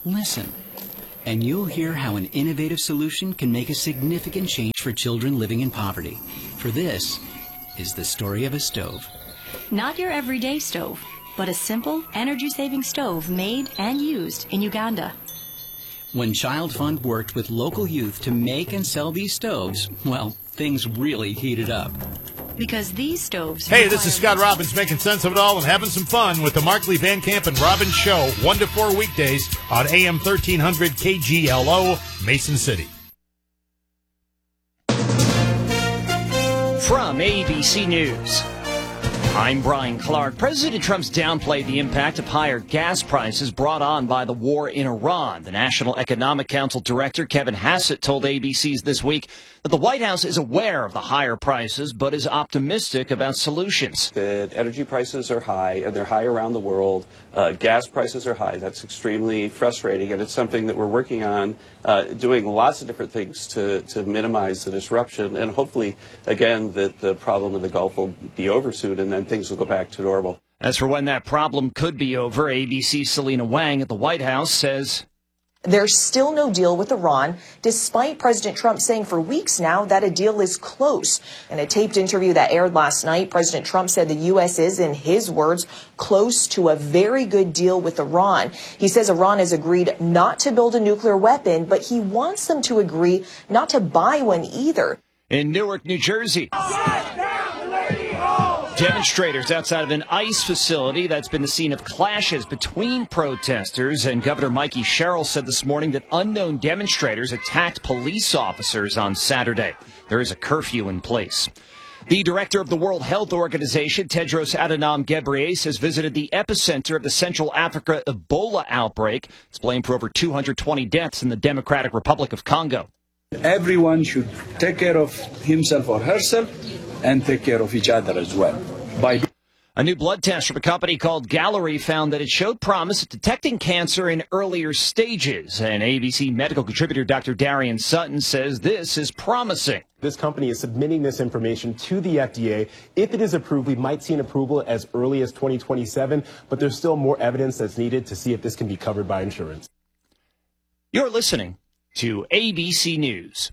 Listen, and you'll hear how an innovative solution can make a significant change for children living in poverty. For this is the story of a stove. Not your everyday stove, but a simple, energy-saving stove made and used in Uganda. When Child Fund worked with local youth to make and sell these stoves, well, things really heated up. Because these stoves... Hey, this is Scott Robbins making sense of it all and having some fun with the Markley, Van Camp, and Robbins Show, 1 to 4 weekdays on AM 1300 KGLO, Mason City. From ABC News, I'm Brian Clark. President Trump's downplayed the impact of higher gas prices brought on by the war in Iran. The National Economic Council Director, Kevin Hassett, told ABC's This Week that the White House is aware of the higher prices, but is optimistic about solutions. That energy prices are high, and they're high around the world. Gas prices are high. That's extremely frustrating, and it's something that we're working on, doing lots of different things to minimize the disruption, and hopefully, again, that the problem in the Gulf will be over soon, and then things will go back to normal. As for when that problem could be over, ABC's Selena Wang at the White House says... There's still no deal with Iran, despite President Trump saying for weeks now that a deal is close. In a taped interview that aired last night, President Trump said the U.S. is, in his words, close to a very good deal with Iran. He says Iran has agreed not to build a nuclear weapon, but he wants them to agree not to buy one either. In Newark, New Jersey, demonstrators outside of an ICE facility that's been the scene of clashes between protesters, and Governor Mikey Sherrill said this morning that unknown demonstrators attacked police officers on Saturday. There is a curfew in place. The director of the World Health Organization, Tedros Adhanom Ghebreyesus, visited the epicenter of the Central Africa Ebola outbreak. It's blamed for over 220 deaths in the Democratic Republic of Congo. Everyone should take care of himself or herself and take care of each other as well. A new blood test from a company called Gallery found that it showed promise at detecting cancer in earlier stages. And ABC medical contributor Dr. Darian Sutton says this is promising. This company is submitting this information to the FDA. If it is approved, we might see an approval as early as 2027, but there's still more evidence that's needed to see if this can be covered by insurance. You're listening to ABC News.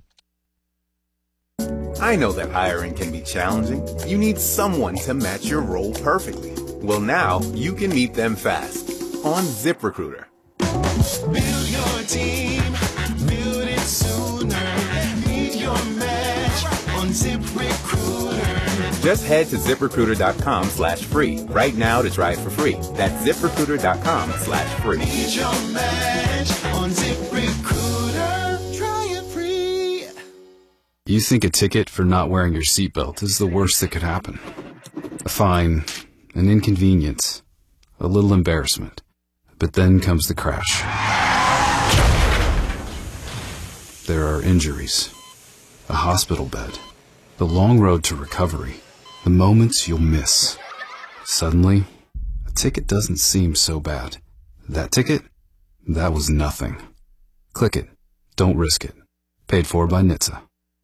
I know that hiring can be challenging. You need someone to match your role perfectly. Well, now you can meet them fast on ZipRecruiter. Build your team, build it sooner. Meet your match on ZipRecruiter. Just head to ZipRecruiter.com/free right now to try it for free. That's ZipRecruiter.com/free. Meet your match on ZipRecruiter. Try it free. You think a ticket for not wearing your seatbelt is the worst that could happen. A fine, an inconvenience, a little embarrassment. But then comes the crash. There are injuries, a hospital bed, the long road to recovery, the moments you'll miss. Suddenly, a ticket doesn't seem so bad. That ticket? That was nothing. Click it. Don't risk it. Paid for by NHTSA.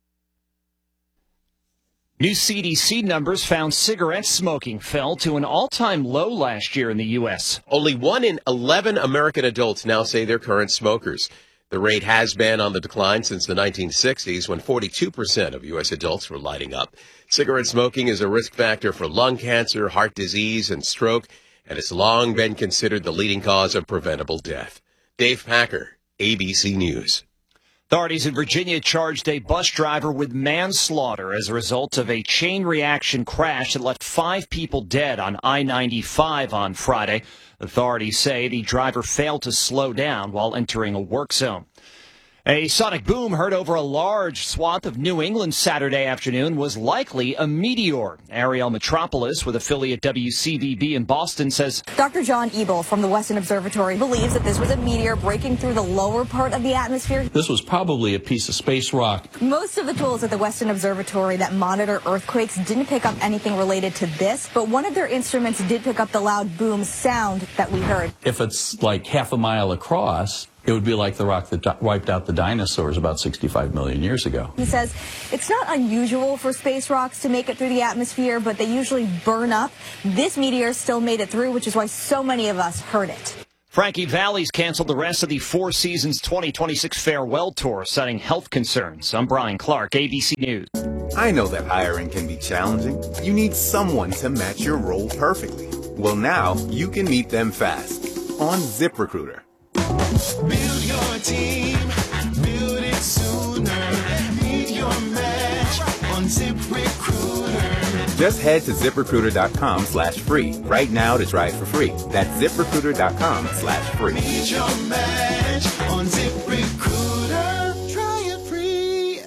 New CDC numbers found cigarette smoking fell to an all-time low last year in the U.S. Only 1 in 11 American adults now say they're current smokers. The rate has been on the decline since the 1960s, when 42% of U.S. adults were lighting up. Cigarette smoking is a risk factor for lung cancer, heart disease, and stroke, and it's long been considered the leading cause of preventable death. Dave Packer, ABC News. Authorities in Virginia charged a bus driver with manslaughter as a result of a chain reaction crash that left 5 people dead on I-95 on Friday. Authorities say the driver failed to slow down while entering a work zone. A sonic boom heard over a large swath of New England Saturday afternoon was likely a meteor. Ariel Metropolis, with affiliate WCVB in Boston, says Dr. John Ebel from the Weston Observatory believes that this was a meteor breaking through the lower part of the atmosphere. This was probably a piece of space rock. Most of the tools at the Weston Observatory that monitor earthquakes didn't pick up anything related to this, but one of their instruments did pick up the loud boom sound that we heard. If it's like half a mile across, it would be like the rock that wiped out the dinosaurs about 65 million years ago. He says it's not unusual for space rocks to make it through the atmosphere, but they usually burn up. This meteor still made it through, which is why so many of us heard it. Frankie Valli's canceled the rest of the Four Seasons 2026 farewell tour, citing health concerns. I'm Brian Clark, ABC News. I know that hiring can be challenging. You need someone to match your role perfectly. Well, now you can meet them fast on ZipRecruiter. Build your team, build it sooner. Meet your match on ZipRecruiter. Just head to ZipRecruiter.com/free right now to try it for free. That's ZipRecruiter.com/free. Meet your match on ZipRecruiter. Try it free.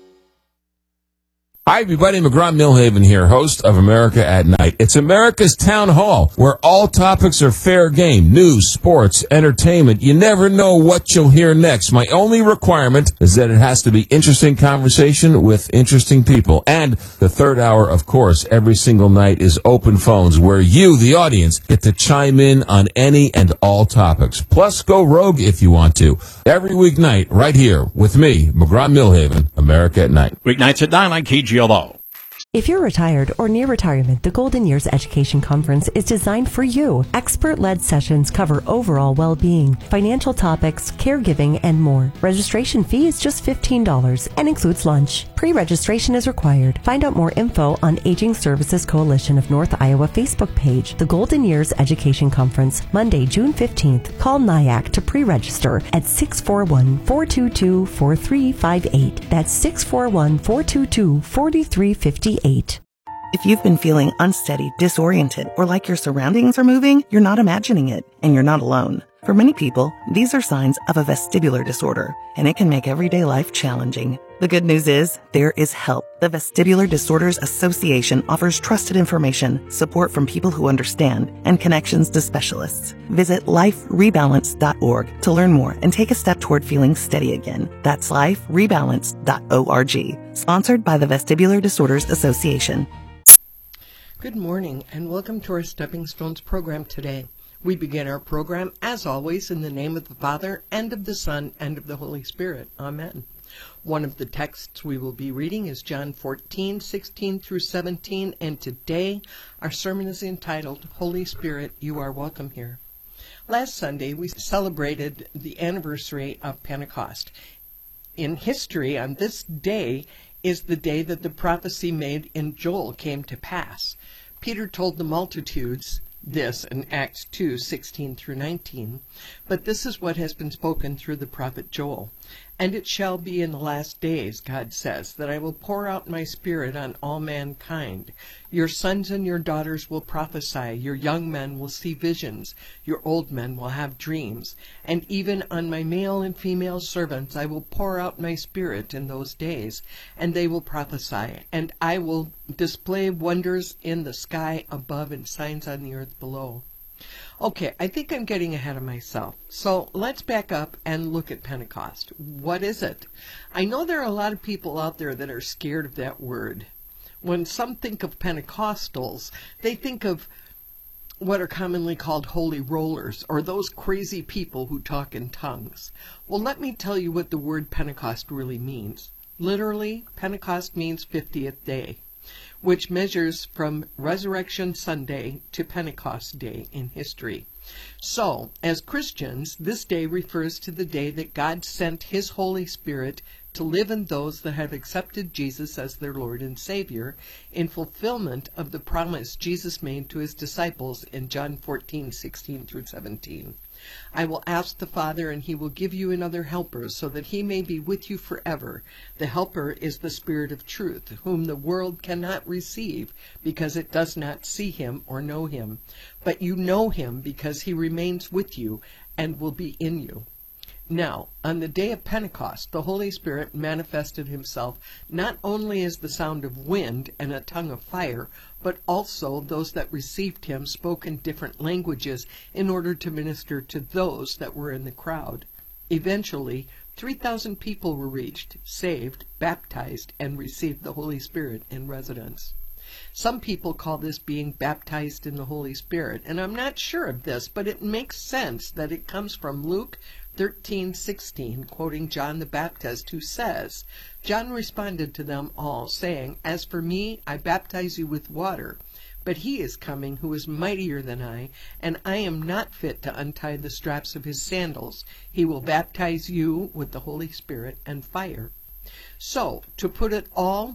Hi, everybody. McGraw-Milhaven here, host of America at Night. It's America's Town Hall, where all topics are fair game. News, sports, entertainment. You never know what you'll hear next. My only requirement is that it has to be interesting conversation with interesting people. And the third hour, of course, every single night is open phones, where you, the audience, get to chime in on any and all topics. Plus, go rogue if you want to. Every weeknight, right here with me, McGraw-Milhaven, America at Night. Weeknights at 9 on KGLO. If you're retired or near retirement, the Golden Years Education Conference is designed for you. Expert-led sessions cover overall well-being, financial topics, caregiving, and more. Registration fee is just $15 and includes lunch. Pre-registration is required. Find out more info on Aging Services Coalition of North Iowa Facebook page, the Golden Years Education Conference, Monday, June 15th. Call NIAC to pre-register at 641-422-4358. That's 641-422-4358. If you've been feeling unsteady, disoriented, or like your surroundings are moving, you're not imagining it, and you're not alone. For many people, these are signs of a vestibular disorder, and it can make everyday life challenging. The good news is, there is help. The Vestibular Disorders Association offers trusted information, support from people who understand, and connections to specialists. Visit liferebalance.org to learn more and take a step toward feeling steady again. That's liferebalance.org. Sponsored by the Vestibular Disorders Association. Good morning, and welcome to our Stepping Stones program today. We begin our program, as always, in the name of the Father, and of the Son, and of the Holy Spirit. Amen. One of the texts we will be reading is John 14:16 through 17, and today our sermon is entitled, Holy Spirit, You Are Welcome Here. Last Sunday, we celebrated the anniversary of Pentecost. In history, on this day is the day that the prophecy made in Joel came to pass. Peter told the multitudes this in Acts 2:16 through 19, but this is what has been spoken through the prophet Joel. And it shall be in the last days, God says, that I will pour out my Spirit on all mankind. Your sons and your daughters will prophesy, your young men will see visions, your old men will have dreams, and even on my male and female servants I will pour out my Spirit in those days, and they will prophesy, and I will display wonders in the sky above and signs on the earth below. Okay, I think I'm getting ahead of myself. So let's back up and look at Pentecost. What is it? I know there are a lot of people out there that are scared of that word. When some think of Pentecostals, they think of what are commonly called holy rollers, or those crazy people who talk in tongues. Well, let me tell you what the word Pentecost really means. Literally, Pentecost means 50th day, which measures from Resurrection Sunday to Pentecost Day in history. So, as Christians, this day refers to the day that God sent His Holy Spirit to live in those that have accepted Jesus as their Lord and Savior, in fulfillment of the promise Jesus made to His disciples in John 14:16 through 17. I will ask the Father, and He will give you another helper, so that He may be with you forever. The helper is the Spirit of truth, whom the world cannot receive, because it does not see Him or know Him. But you know Him, because He remains with you and will be in you. Now, on the day of Pentecost, the Holy Spirit manifested Himself not only as the sound of wind and a tongue of fire, but also those that received Him spoke in different languages in order to minister to those that were in the crowd. Eventually, 3,000 people were reached, saved, baptized, and received the Holy Spirit in residence. Some people call this being baptized in the Holy Spirit, and I'm not sure of this, but it makes sense that it comes from Luke 13:16, quoting John the Baptist, who says, John responded to them all, saying, As for me, I baptize you with water, But he is coming who is mightier than I, and I am not fit to untie the straps of his sandals. He will baptize you with the Holy Spirit and fire. So, to put it all